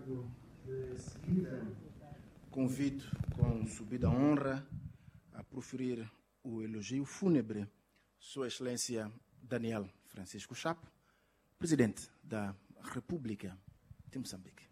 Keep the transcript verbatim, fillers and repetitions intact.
De seguida, convido com subida honra a proferir o elogio fúnebre Sua Excelência Daniel Francisco Chapo, Presidente da República de Moçambique.